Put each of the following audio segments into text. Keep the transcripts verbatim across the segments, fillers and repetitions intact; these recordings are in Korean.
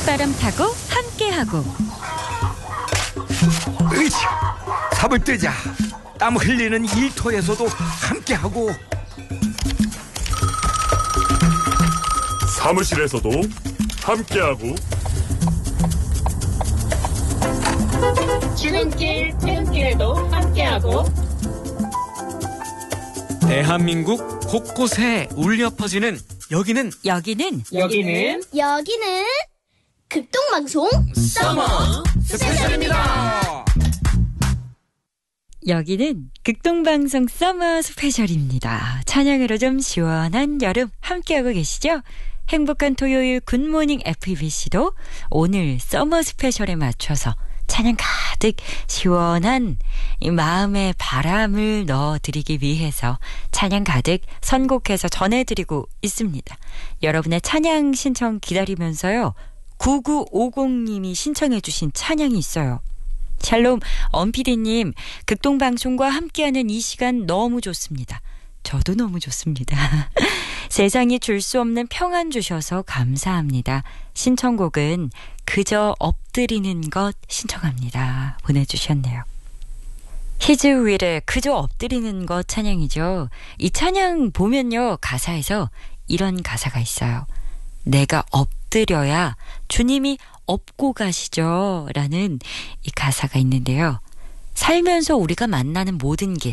바람 타고 함께하고. 으이치, 삽을 뜨자. 땀 흘리는 일터에서도 함께하고, 사무실에서도 함께하고, 출근길, 퇴근길에도 함께하고. 대한민국 곳곳에 울려 퍼지는 여기는 여기는 여기는 여기는 극동방송 서머 스페셜입니다. 여기는 극동방송 서머 스페셜입니다. 찬양으로 좀 시원한 여름 함께하고 계시죠? 행복한 토요일 굿모닝 에프이비씨도 오늘 서머 스페셜에 맞춰서 찬양 가득 시원한 이 마음의 바람을 넣어드리기 위해서 찬양 가득 선곡해서 전해드리고 있습니다. 여러분의 찬양 신청 기다리면서요. 구구오공님이 신청해 주신 찬양이 있어요. 샬롬 엄피디님, 극동방송과 함께하는 이 시간 너무 좋습니다. 저도 너무 좋습니다. 세상이 줄 수 없는 평안 주셔서 감사합니다. 신청곡은 그저 엎드리는 것 신청합니다. 보내주셨네요. 히즈윌의 그저 엎드리는 것 찬양이죠. 이 찬양 보면요, 가사에서 이런 가사가 있어요. 내가 엎드려야 주님이 업고 가시죠 라는 이 가사가 있는데요. 살면서 우리가 만나는 모든 길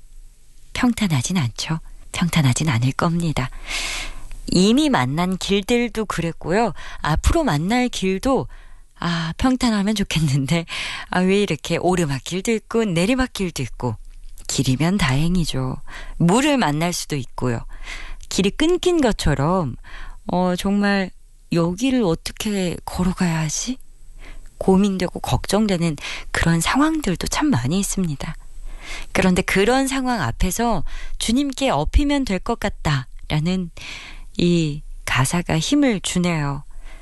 평탄하진 않죠. 평탄하진 않을 겁니다. 이미 만난 길들도 그랬고요. 앞으로 만날 길도 아 평탄하면 좋겠는데 아, 왜 이렇게 오르막길도 있고 내리막길도 있고 길이면 다행이죠. 물을 만날 수도 있고요. 길이 끊긴 것처럼 어, 정말 여기를 어떻게 걸어가야 하지? 고민되고 걱정되는 그런 상황들도 참 많이 있습니다. 그런데 그런 상황 앞에서 주님께 엎이면 될 것 같다라는 이 가사가 힘을 주네요.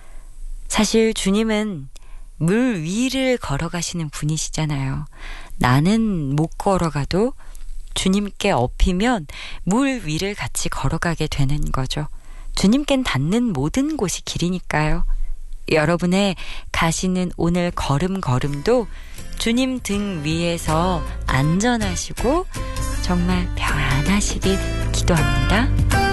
사실 주님은 물 위를 걸어가시는 분이시잖아요. 나는 못 걸어가도 주님께 엎이면 물 위를 같이 걸어가게 되는 거죠. 주님께는 닿는 모든 곳이 길이니까요. 여러분의 가시는 오늘 걸음걸음도 주님 등 위에서 안전하시고 정말 평안하시길 기도합니다.